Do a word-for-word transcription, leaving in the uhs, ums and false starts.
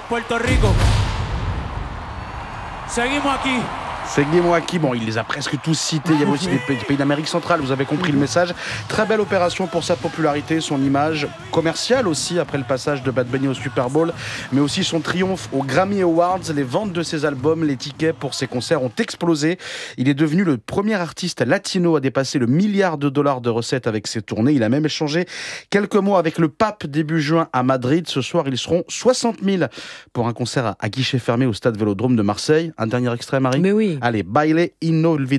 Puerto Rico. Seguimos aquí. Seguimos aquí. Bon, il les a presque tous cités. Il y avait aussi des pays, des pays d'Amérique centrale. Vous avez compris le message. Très belle opération pour sa popularité, son image commerciale aussi après le passage de Bad Bunny au Super Bowl, mais aussi son triomphe aux Grammy Awards. Les ventes de ses albums, les tickets pour ses concerts ont explosé. Il est devenu le premier artiste latino à dépasser le milliard de dollars de recettes avec ses tournées. Il a même échangé quelques mots avec le pape début juin à Madrid. Ce soir, ils seront soixante mille pour un concert à guichet fermé au stade Vélodrome de Marseille. Un dernier extrait, Marie ? Mais oui. Allez, Baile Inolvidable.